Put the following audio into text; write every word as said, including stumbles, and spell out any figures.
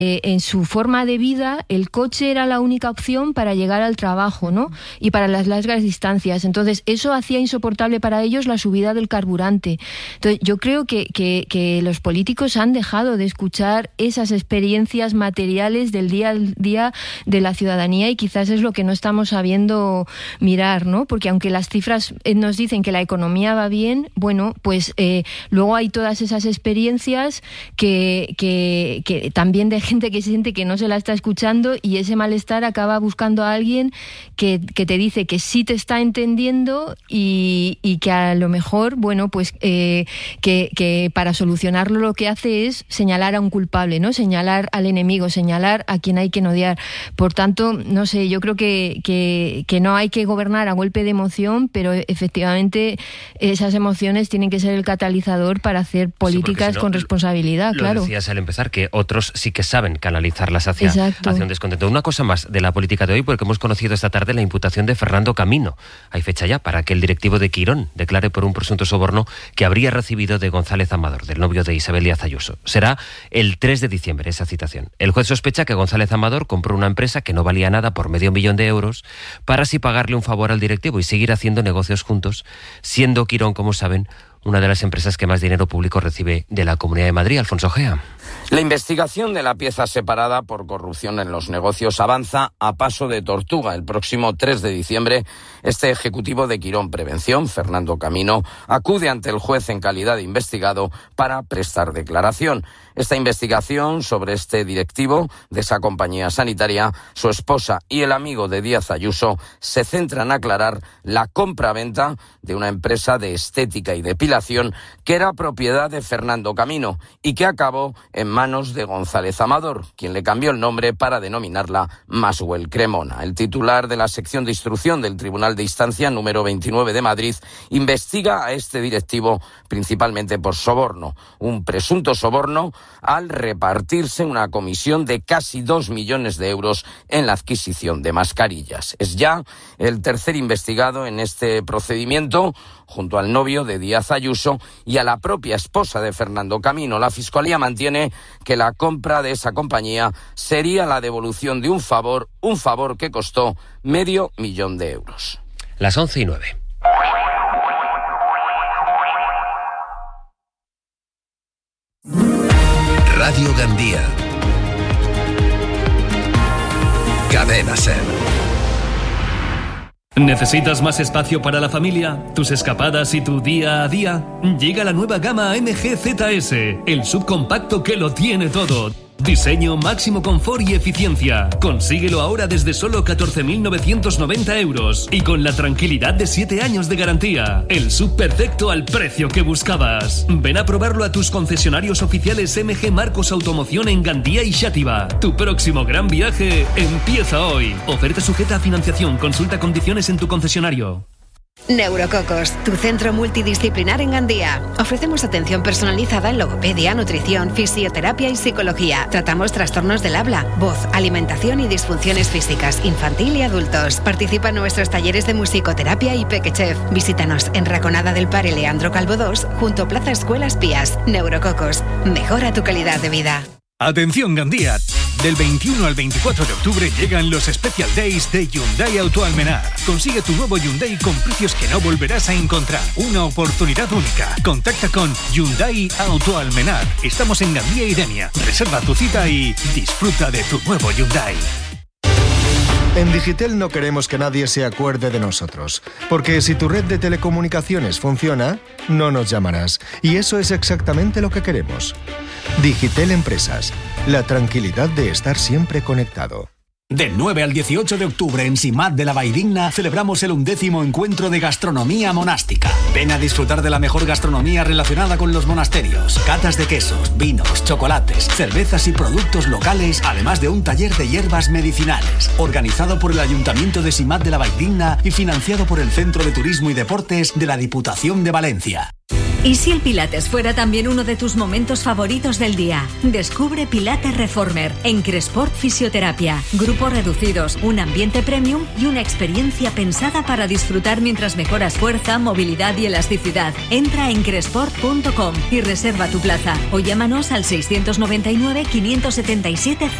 Eh, en su forma de vida, el coche era la única opción para llegar al trabajo, ¿no? Y para las largas distancias. Entonces, eso hacía insoportable para ellos la subida del carburante. Entonces, yo creo que, que, que los políticos han dejado de escuchar esas experiencias materiales del día a día de la ciudadanía, y quizás es lo que no estamos sabiendo mirar, ¿no? Porque aunque las cifras nos dicen que la economía va bien, bueno, pues eh, luego hay todas esas experiencias que, que, que también de gente que siente que no se la está escuchando, y ese malestar acaba buscando a alguien que, que te dice que sí te está entendiendo y, y que a lo mejor, bueno, pues eh, que, que para solucionarlo lo que hace es señalar a un culpable, ¿no? Señalar al enemigo, señalar a quien hay que odiar. Por tanto, no sé, yo creo que, que, que no hay que gobernar a golpe de emoción, pero efectivamente esas emociones tienen que ser el catalizador para hacer políticas sí, si no, con responsabilidad, lo claro. Lo decías al empezar, que otros sí que saben canalizarlas hacia, hacia un descontento. Una cosa más de la política de hoy, porque hemos conocido esta tarde la imputación de Fernando Camino. Hay fecha ya para que el directivo de Quirón declare por un presunto soborno que habría recibido de González Amador, del novio de Isabel Díaz Ayuso. Será el tres de diciembre esa citación. El juez sospecha que González Amador compró una empresa que no valía nada por medio millón de euros para así pagarle un favor al directivo y seguir haciendo negocios juntos, siendo Quirón, como saben, una de las empresas que más dinero público recibe de la Comunidad de Madrid. Alfonso Gea. La investigación de la pieza separada por corrupción en los negocios avanza a paso de tortuga. El próximo tres de diciembre, este ejecutivo de Quirón Prevención, Fernando Camino, acude ante el juez en calidad de investigado para prestar declaración. Esta investigación sobre este directivo de esa compañía sanitaria, su esposa y el amigo de Díaz Ayuso se centra en aclarar la compra-venta de una empresa de estética y depilación que era propiedad de Fernando Camino y que acabó en manos de González Amador, quien le cambió el nombre para denominarla Maswell Cremona. El titular de la sección de instrucción del Tribunal de Instancia número veintinueve de Madrid investiga a este directivo principalmente por soborno, un presunto soborno al repartirse una comisión de casi dos millones de euros en la adquisición de mascarillas. Es ya el tercer investigado en este procedimiento, junto al novio de Díaz Ayuso y a la propia esposa de Fernando Camino. La Fiscalía mantiene que la compra de esa compañía sería la devolución de un favor, un favor que costó medio millón de euros. Las once y nueve. Radio Gandía. Cadena Ser. ¿Necesitas más espacio para la familia, tus escapadas y tu día a día? Llega la nueva gama M G Z S, el subcompacto que lo tiene todo. Diseño, máximo confort y eficiencia. Consíguelo ahora desde solo catorce mil novecientos noventa euros y con la tranquilidad de siete años de garantía. El sub perfecto al precio que buscabas. Ven a probarlo a tus concesionarios oficiales M G Marcos Automoción en Gandía y Xàtiva. Tu próximo gran viaje empieza hoy. Oferta sujeta a financiación. Consulta condiciones en tu concesionario. Neurococos, tu centro multidisciplinar en Gandía. Ofrecemos atención personalizada en logopedia, nutrición, fisioterapia y psicología. Tratamos trastornos del habla, voz, alimentación y disfunciones físicas, infantil y adultos. Participa en nuestros talleres de musicoterapia y Pequechef. Visítanos en Raconada del Pare Leandro Calvo dos, junto a Plaza Escuelas Pías. Neurococos, mejora tu calidad de vida. Atención Gandía, del veintiuno al veinticuatro de octubre llegan los Special Days de Hyundai Auto Almenar. Consigue tu nuevo Hyundai con precios que no volverás a encontrar. Una oportunidad única. Contacta con Hyundai Auto Almenar. Estamos en Gandía y Denia. Reserva tu cita y disfruta de tu nuevo Hyundai. En Digitel no queremos que nadie se acuerde de nosotros, porque si tu red de telecomunicaciones funciona, no nos llamarás. Y eso es exactamente lo que queremos. Digitel Empresas, la tranquilidad de estar siempre conectado. Del nueve al dieciocho de octubre en Simat de la Valldigna celebramos el undécimo encuentro de gastronomía monástica. Ven a disfrutar de la mejor gastronomía relacionada con los monasterios. Catas de quesos, vinos, chocolates, cervezas y productos locales, además de un taller de hierbas medicinales. Organizado por el Ayuntamiento de Simat de la Valldigna y financiado por el Centro de Turismo y Deportes de la Diputación de Valencia. ¿Y si el Pilates fuera también uno de tus momentos favoritos del día? Descubre Pilates Reformer en Cresport Fisioterapia. Grupos reducidos, un ambiente premium y una experiencia pensada para disfrutar mientras mejoras fuerza, movilidad y elasticidad. Entra en cresport punto com y reserva tu plaza o llámanos al seiscientos noventa y nueve, quinientos setenta y siete